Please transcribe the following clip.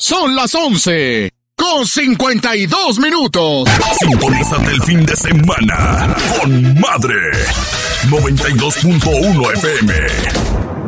Son las 11:52. Sintonízate el fin de semana con Madre 92.1 FM.